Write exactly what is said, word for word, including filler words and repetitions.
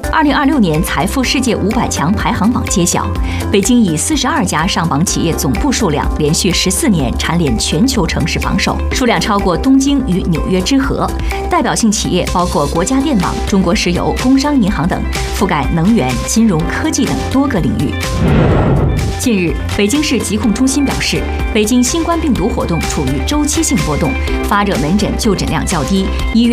二零二六年财富世界五百强排行榜揭晓，北京以四十二家上榜企业总部数量，连续十四年蝉联全球城市榜首，数量超过东京与纽约之和。代表性企业包括国家电网、中国石油、工商银行等，覆盖能源、金融、科技等多个领域。近日，北京市疾控中心表示，北京新冠病毒活动处于周期性波动，发热门诊就诊量较低，医院